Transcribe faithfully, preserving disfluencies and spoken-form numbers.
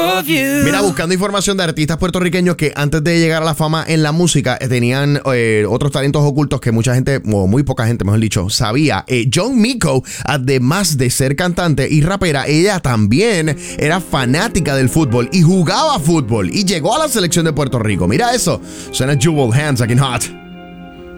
of you. Mira, buscando información de artistas puertorriqueños que antes de llegar a la fama en la música eh, tenían eh, otros talentos ocultos que mucha gente, o muy poca gente, mejor dicho, sabía. Eh, John Mico, además de ser cantante y rapera, ella también era fanática del fútbol y jugaba fútbol y llegó a la selección de Puerto Rico. Mira eso. Suena Jewel Hands aquí en Hot.